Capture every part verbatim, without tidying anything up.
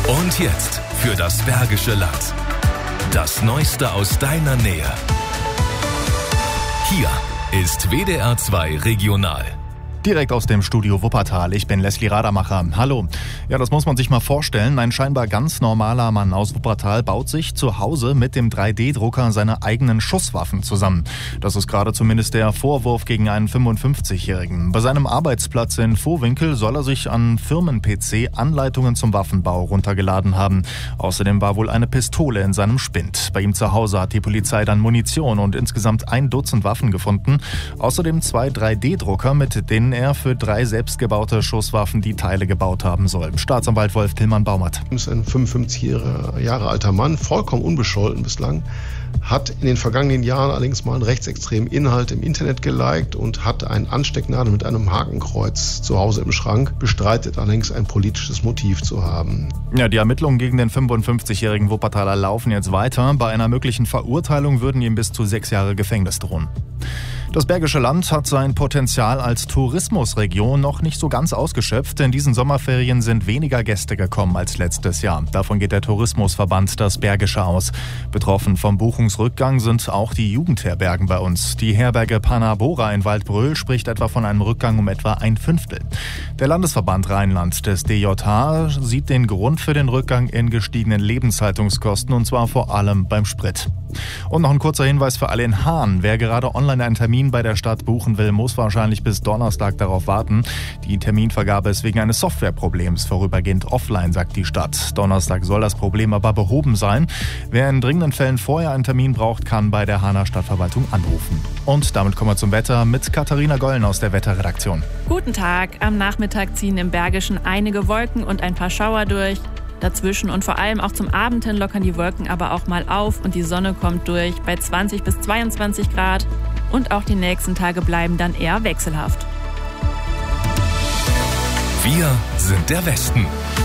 Und jetzt für das Bergische Land. Das Neueste aus deiner Nähe. Hier ist W D R zwei Regional. Direkt aus dem Studio Wuppertal. Ich bin Leslie Radermacher. Hallo. Ja, das muss man sich mal vorstellen. Ein scheinbar ganz normaler Mann aus Wuppertal baut sich zu Hause mit dem drei D Drucker seine eigenen Schusswaffen zusammen. Das ist gerade zumindest der Vorwurf gegen einen fünfundfünfzigjährigen. Bei seinem Arbeitsplatz in Vohwinkel soll er sich an Firmen-P C Anleitungen zum Waffenbau runtergeladen haben. Außerdem war wohl eine Pistole in seinem Spind. Bei ihm zu Hause hat die Polizei dann Munition und insgesamt ein Dutzend Waffen gefunden. Außerdem zwei drei D Drucker, mit denen er für drei selbstgebaute Schusswaffen die Teile gebaut haben soll. Staatsanwalt Wolf Tillmann-Baumert. Das ist ein fünfundfünfzig Jahre alter Mann, vollkommen unbescholten bislang, hat in den vergangenen Jahren allerdings mal einen rechtsextremen Inhalt im Internet geliked und hat eine Anstecknadel mit einem Hakenkreuz zu Hause im Schrank, bestreitet allerdings ein politisches Motiv zu haben. Ja, die Ermittlungen gegen den fünfundfünfzigjährigen Wuppertaler laufen jetzt weiter. Bei einer möglichen Verurteilung würden ihm bis zu sechs Jahre Gefängnis drohen. Das Bergische Land hat sein Potenzial als Tourismusregion noch nicht so ganz ausgeschöpft. In diesen Sommerferien sind weniger Gäste gekommen als letztes Jahr. Davon geht der Tourismusverband das Bergische aus. Betroffen vom Buchungsrückgang sind auch die Jugendherbergen bei uns. Die Herberge Panabora in Waldbröl spricht etwa von einem Rückgang um etwa ein Fünftel. Der Landesverband Rheinland des D J H sieht den Grund für den Rückgang in gestiegenen Lebenshaltungskosten, und zwar vor allem beim Sprit. Und noch ein kurzer Hinweis für alle in Hahn. Wer gerade online einen Termin bei der Stadt buchen will, muss wahrscheinlich bis Donnerstag darauf warten. Die Terminvergabe ist wegen eines Softwareproblems vorübergehend offline, sagt die Stadt. Donnerstag soll das Problem aber behoben sein. Wer in dringenden Fällen vorher einen Termin braucht, kann bei der Hahner Stadtverwaltung anrufen. Und damit kommen wir zum Wetter mit Katharina Gollen aus der Wetterredaktion. Guten Tag. Am Nachmittag ziehen im Bergischen einige Wolken und ein paar Schauer durch. Dazwischen und vor allem auch zum Abend hin lockern die Wolken aber auch mal auf und die Sonne kommt durch bei zwanzig bis zweiundzwanzig Grad. Und auch die nächsten Tage bleiben dann eher wechselhaft. Wir sind der Westen.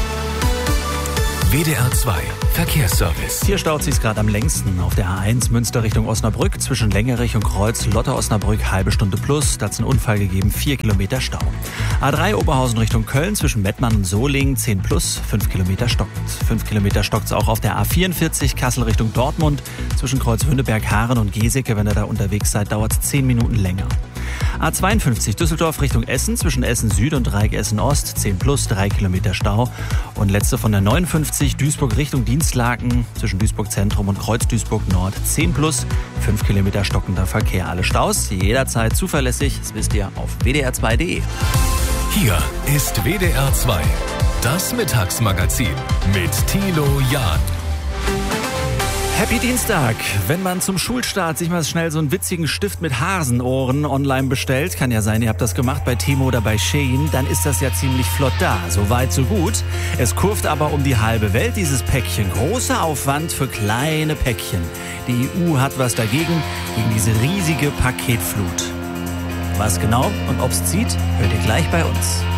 W D R zwei Verkehrsservice. Hier staut sich's gerade am längsten auf der A eins Münster Richtung Osnabrück zwischen Längerich und Kreuz Lotte Osnabrück halbe Stunde plus. Da hat's einen Unfall gegeben, vier Kilometer Stau. A drei Oberhausen Richtung Köln zwischen Mettmann und Solingen zehn plus, fünf Kilometer stockend. fünf Kilometer stockt's auch auf der A vierundvierzig Kassel Richtung Dortmund zwischen Kreuz Hünneberg, Haaren und Geseke. Wenn ihr da unterwegs seid, dauert's zehn Minuten länger. A zweiundfünfzig Düsseldorf Richtung Essen zwischen Essen Süd und Dreieck Essen Ost zehn plus, drei Kilometer Stau. Und letzte von der neunundfünfzig Duisburg Richtung Dienstlaken zwischen Duisburg Zentrum und Kreuz Duisburg Nord zehn plus, fünf Kilometer stockender Verkehr. Alle Staus jederzeit zuverlässig, das wisst ihr auf w d r zwei punkt d e. Hier ist W D R zwei, das Mittagsmagazin mit Thilo Jahn. Happy Dienstag! Wenn man zum Schulstart sich mal schnell so einen witzigen Stift mit Hasenohren online bestellt, kann ja sein, ihr habt das gemacht bei Temu oder bei Shein, dann ist das ja ziemlich flott da. So weit, so gut. Es kurvt aber um die halbe Welt, dieses Päckchen. Großer Aufwand für kleine Päckchen. Die E U hat was dagegen, gegen diese riesige Paketflut. Was genau und ob's zieht, hört ihr gleich bei uns.